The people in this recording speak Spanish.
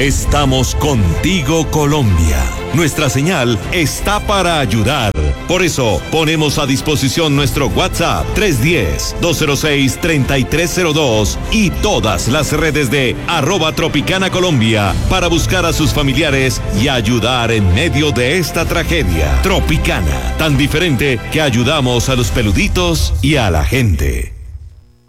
Estamos contigo, Colombia. Nuestra señal está para ayudar. Por eso, ponemos a disposición nuestro WhatsApp 310-206-3302 y todas las redes de @Tropicana Colombia para buscar a sus familiares y ayudar en medio de esta tragedia. Tropicana, tan diferente que ayudamos a los peluditos y a la gente.